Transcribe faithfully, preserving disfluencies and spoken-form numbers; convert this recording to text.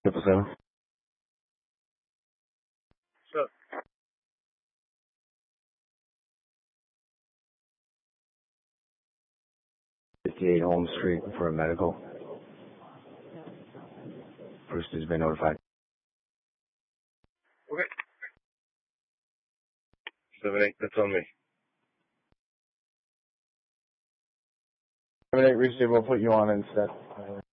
Triple seven. Sure. fifty-eight Holmes Street for a medical. Brewster's been notified. Okay. Seven eight. That's on me. Seven eight receiver. We'll put you on instead.